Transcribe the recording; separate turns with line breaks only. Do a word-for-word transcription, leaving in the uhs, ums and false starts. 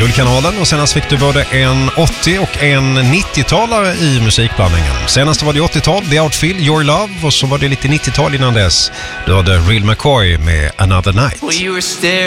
Guldkanalen, och senast fick du både en åttio- och en nittiotalare i musikblandningen. Senast var det åttiotal, The Outfield, Your Love, och så var det lite nittiotal innan dess. Du hade Real McCoy med Another Night.